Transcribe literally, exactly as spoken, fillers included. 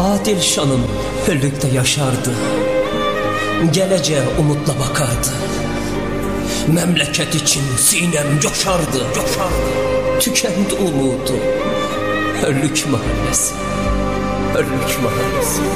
Adil şanım hüllükte yaşardı, geleceğe umutla bakardı. Memleket için sinem coşardı, coşardı. Tükendi umudu. Hürlük mahallesi, Hürlük mahallesi.